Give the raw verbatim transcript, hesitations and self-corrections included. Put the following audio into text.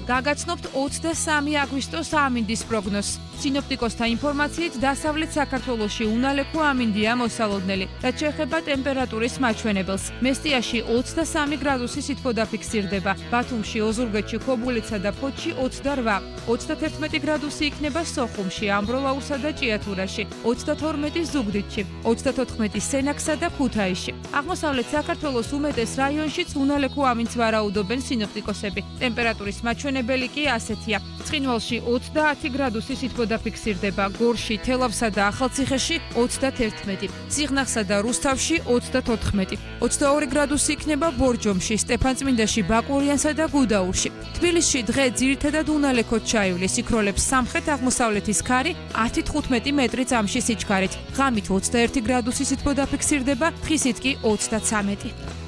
გაგაცნობთ ოცდასამი აგვისტოს ამინდის პროგნოზს. სინოპტიკოსთა ინფორმაციით, დასავლეთ საქართველოში უნალექო ამინდია მოსალოდნელი, რაც შეეხება ტემპერატურის მაჩვენებელს. მესტიაში ოცდასამი გრადუსი სითბო დაფიქსირდება, ბათუმში, ოზურგეთში, ქობულეთსა და ფოთში ოცდარვა, ოცდათერთმეტი გრადუსი იქნება სოხუმში, ამბროლაურსა და ჭიათურაში, ოცდათორმეტი ზუგდიდში, ოცდათოთხმეტი სენაკსა და ქუთაისში. აღმოსავლეთ საქართველოს უმეტეს რაიონშიც უნალექო ამინდს ვარაუდობენ სინოპტიკოსები. ტემპერატურის მაჩვენებელი კი ასეთია: ცხინვალში ოცდაათი გრადუსი სითბო დაფიქსირდება, გორში, თელავსა და ახალციხეში ოცდათერთმეტი, სიღნაღსა და რუსთავში ოცდათოთხმეტი, ოცდაორი გრადუსი იქნება ბორჯომში, სტეფანწმინდაში, ბაკურიანსა და გუდაურში. თბილისში დღე ძირითადად უნალექოდ ჩაივლის, იქროლებს სამხრეთ-აღმოსავლეთის ქარი ათი თხუთმეტი მეტრი წამში სიჩქარით. ღამით ოცდაერთი გრადუსი სითბო დაფიქსირდება, დღისით კი ოცდაცამეტი.